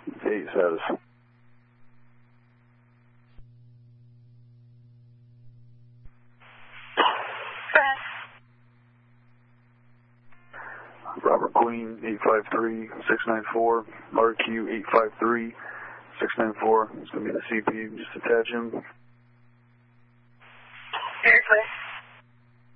8 status. Robert Queen, 853-694, RQ 853-694. It's going to be the CP. Just attach him.